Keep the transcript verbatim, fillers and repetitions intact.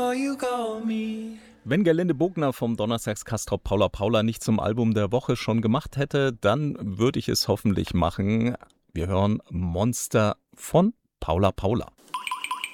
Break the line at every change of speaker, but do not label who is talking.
Wenn Gerlinde Bogner vom Donnerstagskastrop Paula Paula nicht zum Album der Woche schon gemacht hätte, dann würde ich es hoffentlich machen. Wir hören Monster von Paula Paula.